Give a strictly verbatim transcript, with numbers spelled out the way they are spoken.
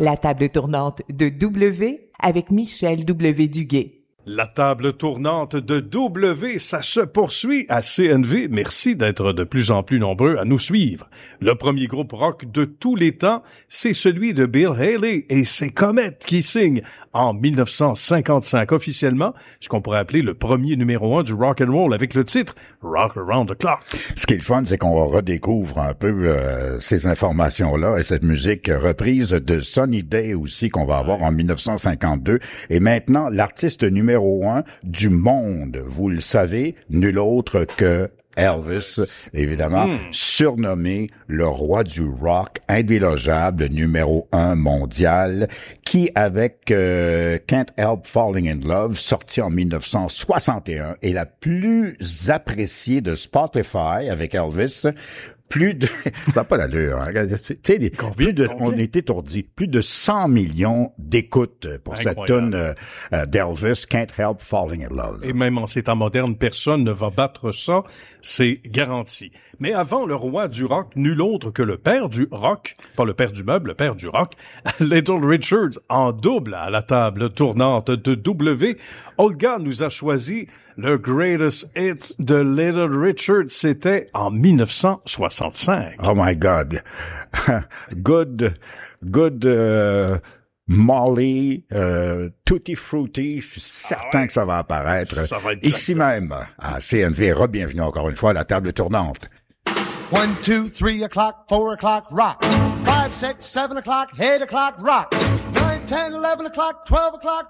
La table tournante de W avec Michel W. Duguay. La table tournante de W, ça se poursuit à C N V. Merci d'être de plus en plus nombreux à nous suivre. Le premier groupe rock de tous les temps, c'est celui de Bill Haley et ses Comètes qui signent en dix-neuf cent cinquante-cinq officiellement ce qu'on pourrait appeler le premier numéro un du rock and roll avec le titre Rock Around the Clock. Ce qui est le fun, c'est qu'on redécouvre un peu euh, ces informations-là et cette musique reprise de Sunny Day aussi qu'on va avoir en dix-neuf cent cinquante-deux. Et maintenant, l'artiste numéro un du monde, vous le savez, nul autre que Elvis, évidemment, mm. surnommé le roi du rock, indélogeable, numéro un mondial, qui, avec euh, Can't Help Falling in Love, sorti en dix-neuf cent soixante et un, est la plus appréciée de Spotify avec Elvis. Plus de, ça n'a pas d'allure, hein. Tu sais, plus de, on est étourdi, plus de cent millions d'écoutes pour Incroyable. Cette tune euh, euh, d'Elvis, Can't Help Falling in Love. Et même en ces temps modernes, personne ne va battre ça, c'est garanti. Mais avant le roi du rock, nul autre que le père du rock, pas le père du meuble, le père du rock, Little Richard, en double à la table tournante de W. Olga nous a choisi le greatest hit de Little Richard, c'était en dix-neuf cent soixante-cinq. Oh my God. Good, good, uh, Molly, uh, Tutti Frutti, je suis certain ah ouais. que ça va apparaître ça va être ici même à C N V. Re-bienvenue encore une fois à la table tournante. One, two, three o'clock, four o'clock, rock. Five, six, seven o'clock, eight o'clock, rock. Nine, ten, eleven o'clock, twelve o'clock,